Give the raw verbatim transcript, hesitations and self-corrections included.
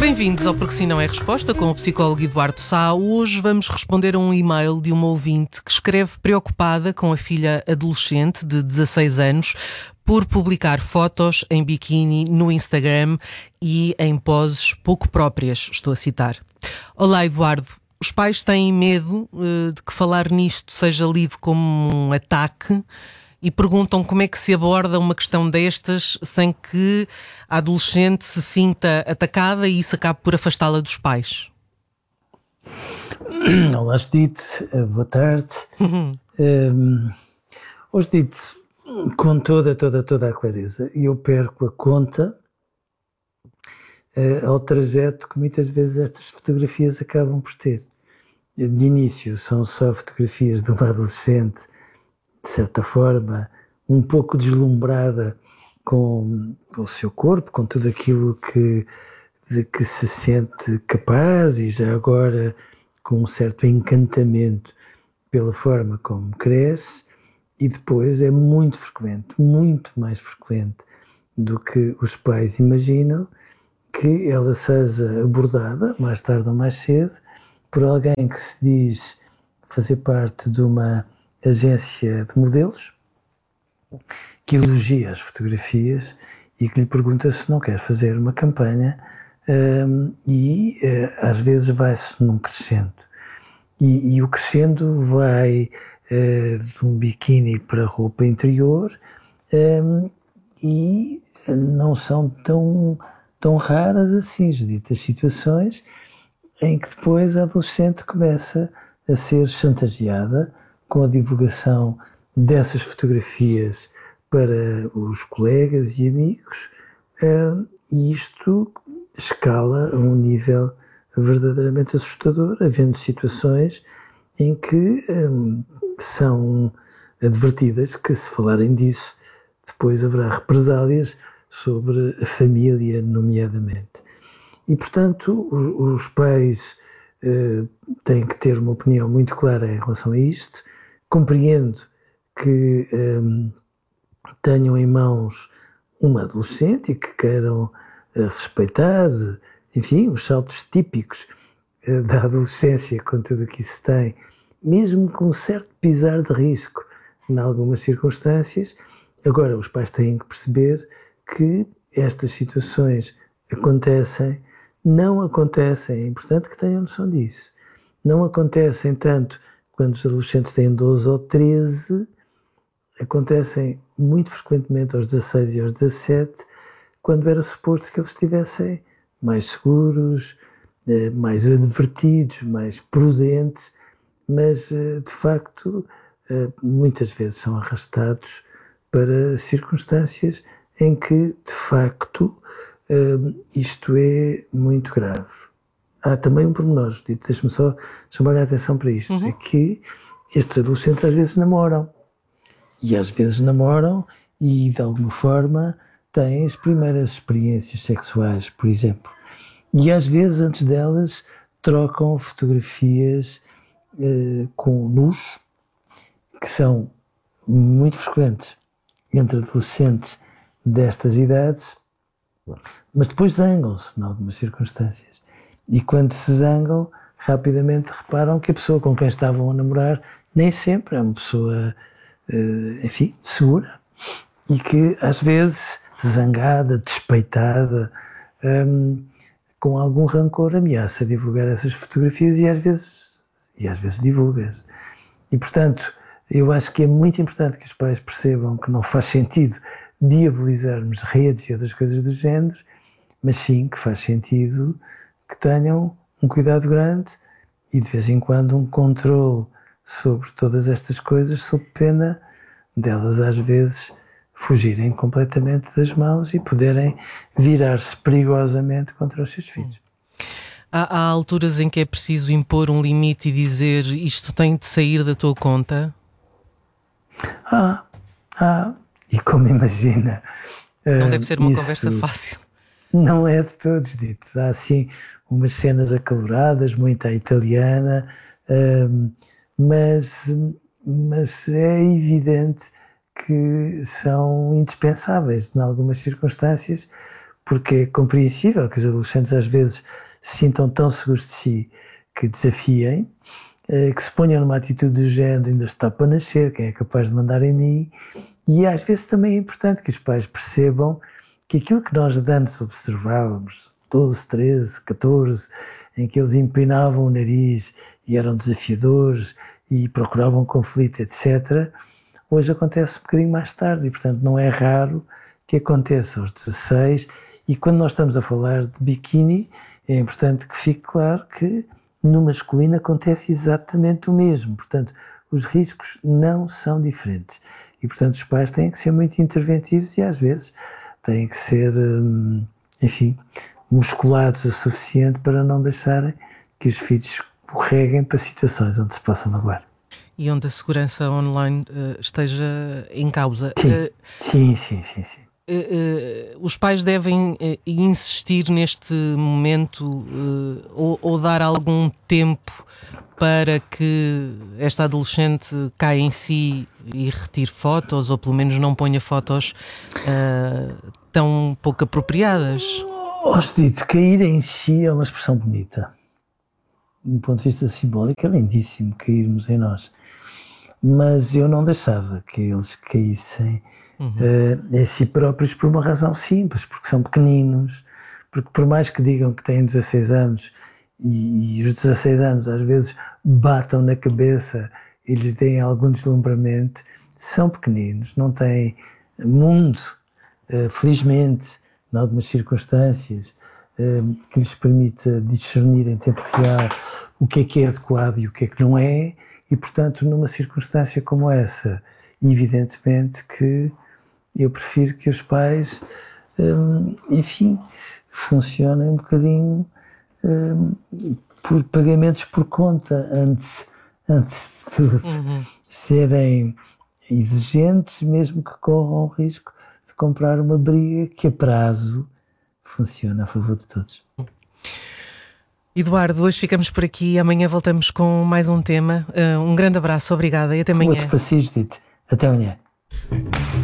Bem-vindos ao Porque Sim Não É Resposta, com o psicólogo Eduardo Sá. Hoje vamos responder a um e-mail de uma ouvinte que escreve preocupada com a filha adolescente de dezasseis anos por publicar fotos em biquíni no Instagram e em poses pouco próprias, estou a citar. Olá, Eduardo. Os pais têm medo uh, de que falar nisto seja lido como um ataque e perguntam como é que se aborda uma questão destas sem que a adolescente se sinta atacada e isso acabe por afastá-la dos pais. Olá, Judite. Boa tarde. Uhum. Um, hoje, Judite, com toda, toda, toda a clareza, eu perco a conta uh, ao trajeto que muitas vezes estas fotografias acabam por ter. De início são só fotografias de uma adolescente, de certa forma, um pouco deslumbrada com, com o seu corpo, com tudo aquilo que, de que se sente capaz e já agora com um certo encantamento pela forma como cresce, e depois é muito frequente, muito mais frequente do que os pais imaginam, que ela seja abordada, mais tarde ou mais cedo, por alguém que se diz fazer parte de uma agência de modelos, que elogia as fotografias e que lhe pergunta se não quer fazer uma campanha, um, e uh, às vezes vai-se num crescendo. E, e o crescendo vai uh, de um biquíni para roupa interior, um, e não são tão, tão raras assim, Judite, as situações em que depois a adolescente começa a ser chantageada com a divulgação dessas fotografias para os colegas e amigos, e isto escala a um nível verdadeiramente assustador, havendo situações em que um, são advertidas que, se falarem disso, depois haverá represálias sobre a família, nomeadamente. E, portanto, os, os pais uh, têm que ter uma opinião muito clara em relação a isto. Compreendo que um, tenham em mãos uma adolescente e que queiram uh, respeitar, enfim, os saltos típicos uh, da adolescência, com tudo o que isso tem, mesmo com um certo pisar de risco em algumas circunstâncias. Agora, os pais têm que perceber que estas situações acontecem, não acontecem, é importante que tenham noção disso, não acontecem tanto quando os adolescentes têm doze ou treze, acontecem muito frequentemente aos dezasseis e aos dezassete, quando era suposto que eles estivessem mais seguros, mais advertidos, mais prudentes, mas de facto muitas vezes são arrastados para circunstâncias em que de facto isto é muito grave. Há também um pormenor, Judite, deixa-me só chamar a atenção para isto, uhum. É que estes adolescentes às vezes namoram. E às vezes namoram e, de alguma forma, têm as primeiras experiências sexuais, por exemplo. E às vezes, antes delas, trocam fotografias eh, com nus, que são muito frequentes entre adolescentes destas idades, mas depois zangam-se, em algumas circunstâncias. E quando se zangam, rapidamente reparam que a pessoa com quem estavam a namorar nem sempre é uma pessoa... Uh, enfim, segura, e que às vezes zangada, despeitada, um, com algum rancor, ameaça divulgar essas fotografias e às vezes, e às vezes divulga-as. E portanto, eu acho que é muito importante que os pais percebam que não faz sentido diabolizarmos redes e outras coisas do género, mas sim que faz sentido que tenham um cuidado grande e de vez em quando um controle sobre todas estas coisas, sob pena delas às vezes fugirem completamente das mãos e poderem virar-se perigosamente contra os seus filhos. Há, há alturas em que é preciso impor um limite e dizer isto tem de sair da tua conta? Ah, ah, e como imagina... Não uh, deve ser uma isso conversa fácil. Não é de todos dito. Há assim umas cenas acaloradas, muito à italiana, uh, Mas, mas é evidente que são indispensáveis em algumas circunstâncias, porque é compreensível que os adolescentes às vezes se sintam tão seguros de si que desafiem, que se ponham numa atitude do género, ainda está para nascer, quem é capaz de mandar em mim? E às vezes também é importante que os pais percebam que aquilo que nós de antes observávamos, doze, treze, catorze, em que eles empinavam o nariz e eram desafiadores e procuravam conflito, etcétera, hoje acontece um bocadinho mais tarde e, portanto, não é raro que aconteça aos dezasseis. E quando nós estamos a falar de biquíni, é importante que fique claro que no masculino acontece exatamente o mesmo. Portanto, os riscos não são diferentes. E, portanto, os pais têm que ser muito interventivos e, às vezes, têm que ser, enfim, musculados o suficiente para não deixarem que os filhos escorreguem para situações onde se possam magoar. E onde a segurança online uh, esteja em causa. Sim, uh, sim, sim, sim, sim. Uh, uh, os pais devem uh, insistir neste momento uh, ou, ou dar algum tempo para que esta adolescente caia em si e retire fotos, ou pelo menos não ponha fotos uh, tão pouco apropriadas? Oh, Judite, cair em si é uma expressão bonita. Do ponto de vista simbólico é lindíssimo cairmos em nós. Mas eu não deixava que eles caíssem uhum. uh, em si próprios por uma razão simples, porque são pequeninos, porque por mais que digam que têm dezasseis anos e, e os dezasseis anos às vezes batam na cabeça e lhes deem algum deslumbramento, são pequeninos, não têm mundo, uh, felizmente, em algumas circunstâncias, uh, que lhes permita discernir em tempo real o que é que é adequado e o que é que não é, e portanto numa circunstância como essa, evidentemente que eu prefiro que os pais, um, enfim, funcionem um bocadinho um, por pagamentos por conta, antes, antes de tudo, uhum. serem exigentes, mesmo que corram o risco de comprar uma briga que a prazo funciona a favor de todos. Eduardo, hoje ficamos por aqui, amanhã voltamos com mais um tema. Uh, um grande abraço, obrigada e até amanhã. Outro para si, Judite. Até amanhã.